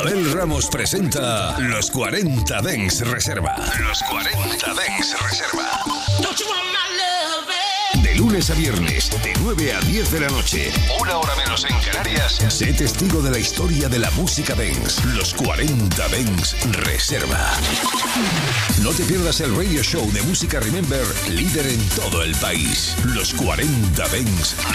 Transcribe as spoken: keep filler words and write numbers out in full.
Abel Ramos presenta Los cuarenta Dance Reserva. Los cuarenta Dance Reserva. De lunes a viernes, de nueve a diez de la noche, una hora menos en Canarias, sé testigo de la historia de la música dance. Los cuarenta Dance Reserva. No te pierdas el radio show de música Remember, líder en todo el país. Los cuarenta Dance